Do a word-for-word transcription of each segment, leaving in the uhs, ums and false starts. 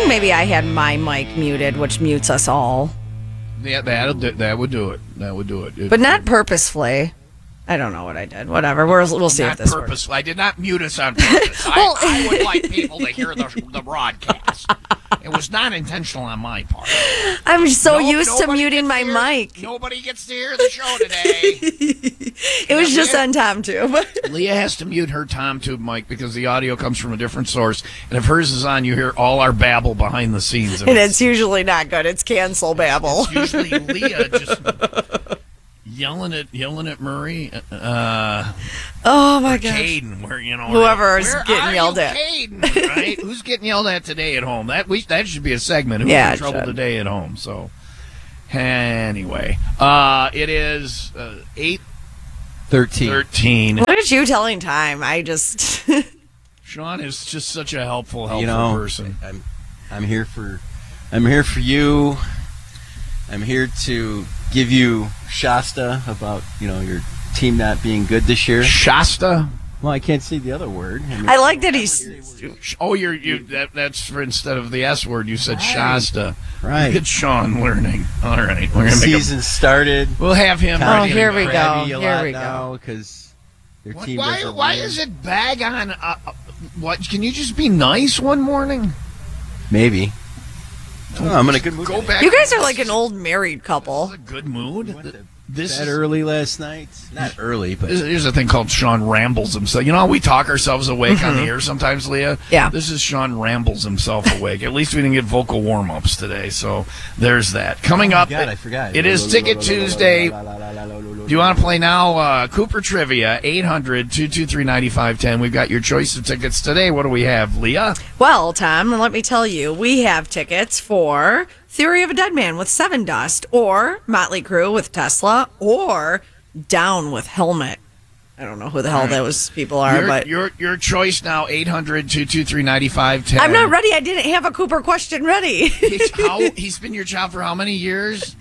maybe I had my mic muted, which mutes us all. Yeah, that'll do, that would do it. That would do it. it but not purposefully. I don't know what I did. Whatever. We're, we'll see not if this purposefully. works. I did not mute us on purpose. well, I, I would like people to hear the, the broadcast. It was not intentional on my part. I'm so no, used to muting my hear, mic. Nobody gets to hear the show today. It was just on Tom Tube. Leah has to mute her Tom Tube mic because the audio comes from a different source. And if hers is on, you hear all our babble behind the scenes. And, and it's, it's usually not good. It's cancel babble. It's usually Leah just yelling at yelling at Murray. Uh, oh my god, Caden, where you know whoever is where getting are yelled you, at. Caden, right? Who's getting yelled at today at home? That we that should be a segment. Who's yeah, in trouble should. today at home? So anyway, uh, it is uh, eight thirteen. Thirteen. What is you telling time? I just. Sean is just such a helpful, helpful you know, person. I'm I'm here for I'm here for you. I'm here to give you Shasta about, you know, your team not being good this year. Shasta? Well, I can't say the other word. I, mean, I like that he's. Oh, you're you. That, that's for instead of the S word, you said right. Shasta. Right. Look at Sean learning. All right, we're gonna season make a, started. We'll have him. Oh, here we go. Here we go. Because their what, team. Why? Why is it bag on? Uh, what? Can you just be nice one morning? Maybe. Oh, I'm in a good mood. Go back. You guys are like an old married couple. This is a good mood. The, this bed is early last night. Not early, but there's a thing called Sean rambles himself. You know how we talk ourselves awake mm-hmm. on the air sometimes, Leah? Yeah. This is Sean rambles himself awake. At least we didn't get vocal warm ups today, so there's that. Coming oh up, God, it, I forgot. It is Ticket Tuesday. Do you want to play now? Uh, Cooper Trivia, eight hundred, two two three, nine five one zero. We've got your choice of tickets today. What do we have, Leah? Well, Tom, let me tell you, we have tickets for Theory of a Dead Man with Seven Dust, or Motley Crue with Tesla, or Down with Helmet. I don't know who the hell right. those people are, your, but your your choice now, eight hundred, two two three, nine five one zero. I'm not ready. I didn't have a Cooper question ready. he's, how, he's been your child for how many years?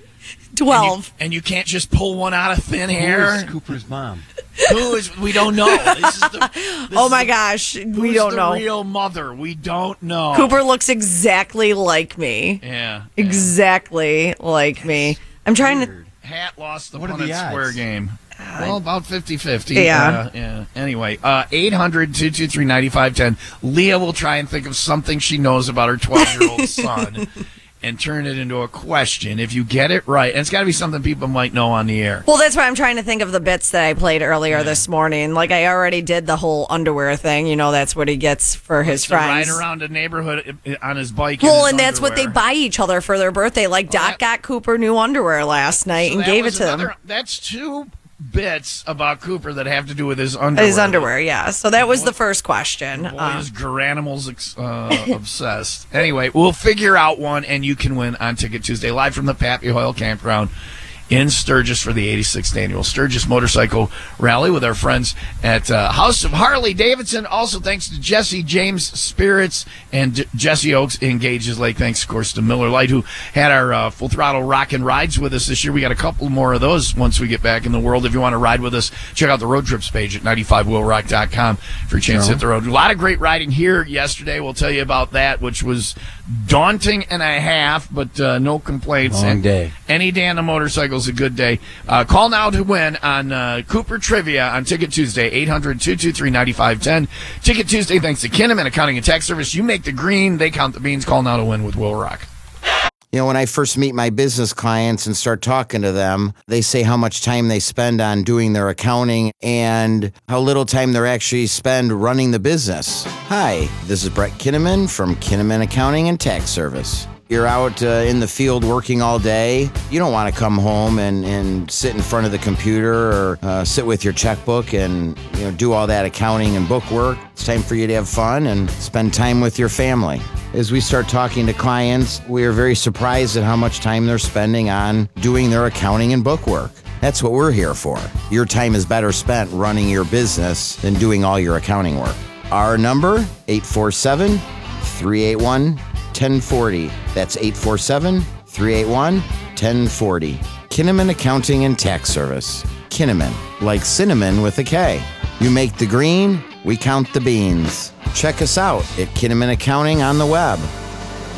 Twelve. And you, and you can't just pull one out of thin hair. Who is Cooper's mom? Who is? We don't know. This is the, this oh my is gosh, the, we don't the know. Real mother, we don't know. Cooper looks exactly like me. Yeah, exactly yeah. like That's me. I'm trying weird. to. Hat lost the what Punnett Square game. Uh, well, about fifty-fifty. Yeah. Uh, yeah. Anyway, uh, eight hundred, two two three, nine five one zero. Leah will try and think of something she knows about her twelve-year-old son. And turn it into a question. If you get it right, and it's got to be something people might know on the air. Well, that's why I'm trying to think of the bits that I played earlier yeah. this morning. Like, I already did the whole underwear thing. You know, that's what he gets for his friends. Ride around a neighborhood on his bike. Well, and underwear. that's what they buy each other for their birthday. Like, oh, Doc that, got Cooper new underwear last night so and gave it to another, them. That's two bits about Cooper that have to do with his underwear. His underwear, yeah. So that was the first question. The boy uh, is Garanimals uh, obsessed. Anyway, we'll figure out one, and you can win on Ticket Tuesday live from the Pappy Hoyle Campground in Sturgis for the eighty-sixth annual Sturgis Motorcycle Rally with our friends at uh, House of Harley Davidson. Also, thanks to Jesse James Spirits and D- Jesse Oaks in Gages Lake. Thanks, of course, to Miller Lite, who had our uh, full throttle rock and rides with us this year. We got a couple more of those once we get back in the world. If you want to ride with us, check out the road trips page at ninety-five wheel rock dot com for a chance to hit the road. A lot of great riding here yesterday. We'll tell you about that, which was daunting and a half, but uh, no complaints. Long and day. Any day on the motorcycle is a good day. Uh, call now to win on uh, Cooper Trivia on Ticket Tuesday, eight hundred, two two three, nine five one zero. Ticket Tuesday, thanks to Kinnaman Accounting and Tax Service. You make the green, they count the beans. Call now to win with Will Rock. You know, when I first meet my business clients and start talking to them, they say how much time they spend on doing their accounting and how little time they actually spend running the business. Hi, this is Brett Kinnaman from Kinnaman Accounting and Tax Service. You're out uh, in the field working all day. You don't want to come home and, and sit in front of the computer or uh, sit with your checkbook and you know do all that accounting and book work. It's time for you to have fun and spend time with your family. As we start talking to clients, we are very surprised at how much time they're spending on doing their accounting and book work. That's what we're here for. Your time is better spent running your business than doing all your accounting work. Our number, eight four seven, three eight one, one oh four oh. That's eight four seven, three eight one, one oh four oh. Kinnaman Accounting and Tax Service. Kinnaman, like cinnamon with a K. You make the green, we count the beans. Check us out at Kinnaman Accounting on the web.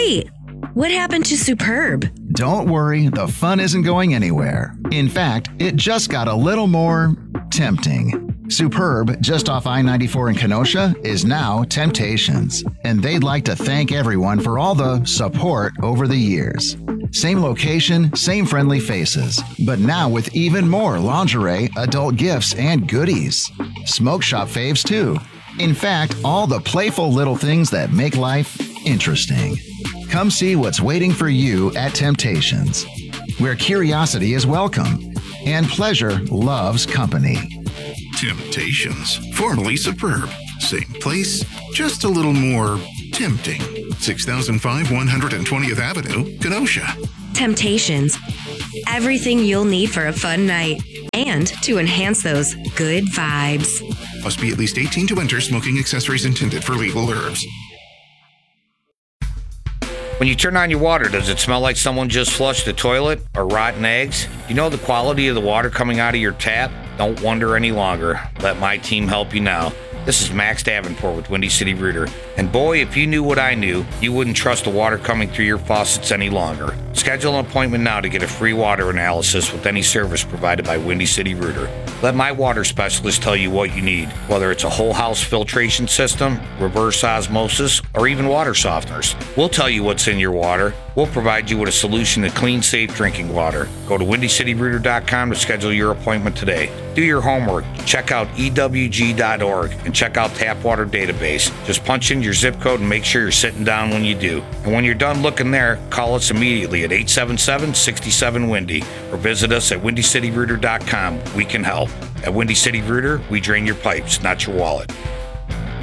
Wait, what happened to Superb? Don't worry, the fun isn't going anywhere. In fact, it just got a little more tempting. Superb, just off I ninety-four in Kenosha, is now Temptations, and they'd like to thank everyone for all the support over the years. Same location, same friendly faces, but now with even more lingerie, adult gifts, and goodies. Smoke shop faves too. In fact, all the playful little things that make life interesting. Come see what's waiting for you at Temptations, where curiosity is welcome and pleasure loves company. Temptations, formerly Superb. Same place, just a little more tempting. six thousand five one hundred twentieth Avenue, Kenosha. Temptations. Everything you'll need for a fun night and to enhance those good vibes. Must be at least eighteen to enter. Smoking accessories intended for legal herbs. When you turn on your water, does it smell like someone just flushed the toilet or rotten eggs? You know the quality of the water coming out of your tap? Don't wonder any longer. Let my team help you now. This is Max Davenport with Windy City Rooter. And boy, if you knew what I knew, you wouldn't trust the water coming through your faucets any longer. Schedule an appointment now to get a free water analysis with any service provided by Windy City Rooter. Let my water specialist tell you what you need, whether it's a whole house filtration system, reverse osmosis, or even water softeners. We'll tell you what's in your water. We'll provide you with a solution to clean, safe drinking water. Go to windy city rooter dot com to schedule your appointment today. Do your homework. Check out E W G dot org and check out Tap Water Database. Just punch in your zip code and make sure you're sitting down when you do. And when you're done looking there, call us immediately at eight seven seven, six seven, Windy or visit us at windy city rooter dot com. We can help. At Windy City Rooter, we drain your pipes, not your wallet.